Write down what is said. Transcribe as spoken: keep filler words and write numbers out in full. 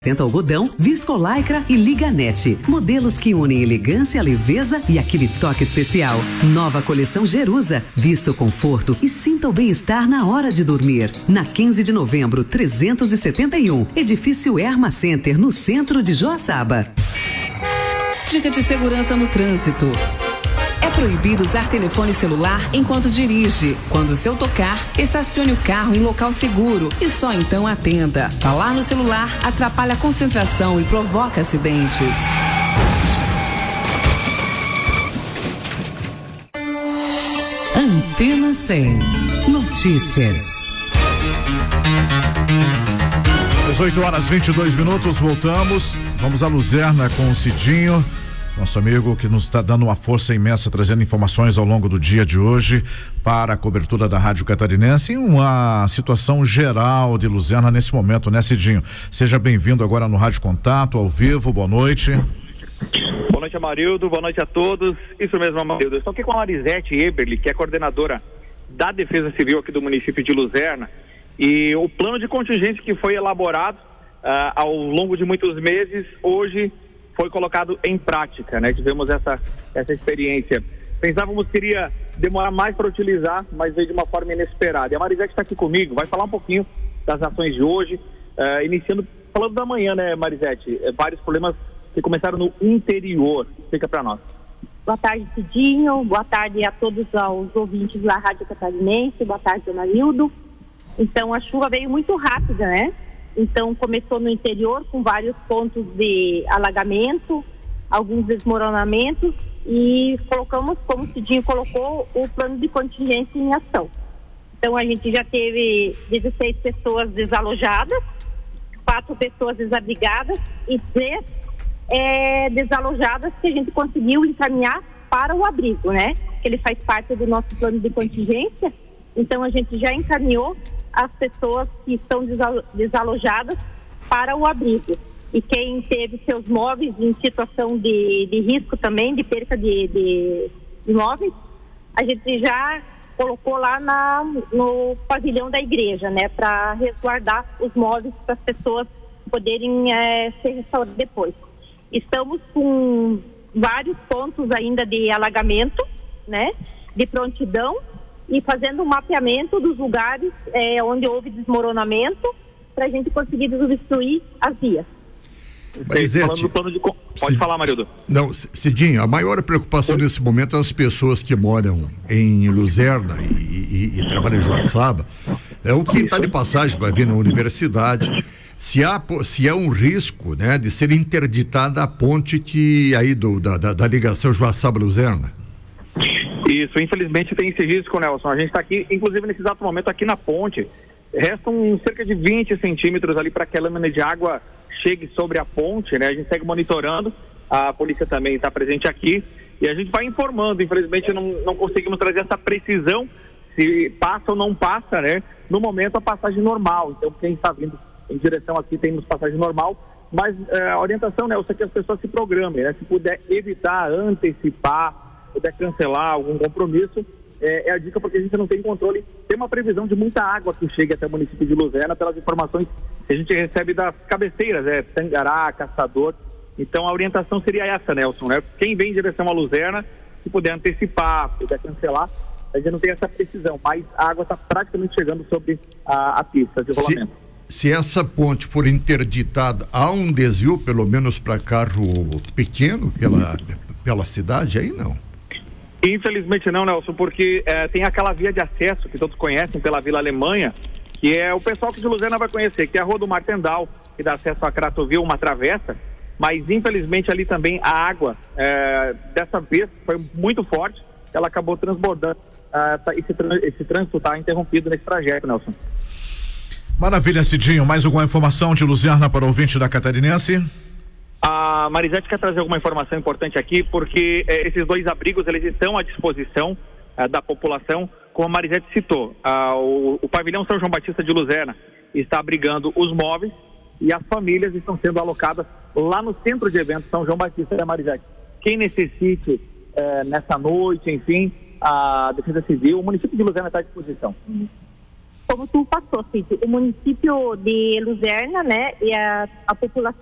algodão, viscolaicra e liganete. Modelos que unem elegância, leveza e aquele toque especial. Nova coleção Jerusa. Vista o conforto e sinta o bem-estar na hora de dormir. Na quinze de novembro, trezentos e setenta e um. Edifício Erma Center, no centro de Joaçaba. Dica de segurança no trânsito. É proibido usar telefone celular enquanto dirige. Quando o seu tocar, estacione o carro em local seguro e só então atenda. Falar no celular atrapalha a concentração e provoca acidentes. Antena cem. Notícias. dezoito horas e vinte e dois minutos, voltamos. Vamos a Luzerna com o Cidinho, nosso amigo que nos está dando uma força imensa, trazendo informações ao longo do dia de hoje para a cobertura da Rádio Catarinense, em uma situação geral de Luzerna nesse momento, né, Cidinho? Seja bem-vindo agora no Rádio Contato, ao vivo, boa noite. Boa noite, Amarildo, boa noite a todos. Isso mesmo, Amarildo. Eu estou aqui com a Marisete Eberle, que é coordenadora da Defesa Civil aqui do município de Luzerna, e o plano de contingência que foi elaborado uh, ao longo de muitos meses, hoje foi colocado em prática, né? Tivemos essa, essa experiência. Pensávamos que iria demorar mais para utilizar, mas veio de uma forma inesperada. E a Marisete está aqui comigo, vai falar um pouquinho das ações de hoje, uh, iniciando, falando da manhã, né, Marisete? É, vários problemas que começaram no interior. Fica para nós. Boa tarde, Cidinho. Boa tarde a todos os ouvintes da Rádio Catarinense. Boa tarde, Dona Hildo. Então, a chuva veio muito rápida, né? Então, começou no interior com vários pontos de alagamento, alguns desmoronamentos, e colocamos, como o Cidinho colocou, o plano de contingência em ação. Então, a gente já teve dezesseis pessoas desalojadas, quatro pessoas desabrigadas e três é, desalojadas que a gente conseguiu encaminhar para o abrigo, né? Que ele faz parte do nosso plano de contingência. Então, a gente já encaminhou as pessoas que estão desalojadas para o abrigo. E quem teve seus móveis em situação de, de risco também, de perca de, de, de móveis, a gente já colocou lá na, no pavilhão da igreja, né, para resguardar os móveis para as pessoas poderem é, ser restauradas depois. Estamos com vários pontos ainda de alagamento, né, de prontidão, e fazendo um mapeamento dos lugares é, onde houve desmoronamento para a gente conseguir desobstruir as vias. Marisete, plano de... Pode falar, Marildo. Não, Cidinho, a maior preocupação Oi? nesse momento é as pessoas que moram em Luzerna e, e, e trabalham em Joaçaba. É o que está de passagem para vir na universidade. Se há, se há um risco, né, de ser interditada a ponte que aí do, da, da, da ligação Joaçaba-Luzerna. Isso, infelizmente tem esse risco, Nelson. A gente está aqui, inclusive nesse exato momento, aqui na ponte. Restam cerca de vinte centímetros ali para que a lâmina de água chegue sobre a ponte, né? A gente segue monitorando, a polícia também está presente aqui e a gente vai informando. Infelizmente não, não conseguimos trazer essa precisão se passa ou não passa, né? No momento a passagem normal. Então quem está vindo em direção aqui temos passagem normal, mas é, a orientação, Nelson, é que as pessoas se programem, né? Se puder evitar, antecipar, puder cancelar algum compromisso, é, é a dica, porque a gente não tem controle. Tem uma previsão de muita água que chegue até o município de Luzerna pelas informações que a gente recebe das cabeceiras, é Tangará, Caçador. Então a orientação seria essa, Nelson, né? Quem vem em direção a Luzerna, se puder antecipar, puder cancelar, a gente não tem essa precisão, mas a água está praticamente chegando sobre a, a pista de rolamento. Se, se essa ponte for interditada, há um desvio, pelo menos para carro pequeno, pela, pela cidade, aí não? Infelizmente não, Nelson, porque é, tem aquela via de acesso que todos conhecem pela Vila Alemanha, que é o pessoal que de Luzerna vai conhecer, que é a Rua do Martendal, que dá acesso a Cratovil, uma travessa, mas infelizmente ali também a água, é, dessa vez foi muito forte, ela acabou transbordando, é, esse, esse trânsito está interrompido nesse trajeto, Nelson. Maravilha, Cidinho, mais alguma informação de Luzerna para o ouvinte da Catarinense? A Marisete quer trazer alguma informação importante aqui, porque eh, esses dois abrigos, eles estão à disposição eh, da população, como a Marisete citou. Ah, o, o pavilhão São João Batista de Luzerna está abrigando os móveis e as famílias estão sendo alocadas lá no centro de eventos São João Batista, né, Marisete? Quem necessite eh, nessa noite, enfim, a Defesa Civil, o município de Luzerna está à disposição. como tu passou, Cid, o município de Luzerna, né, e a, a população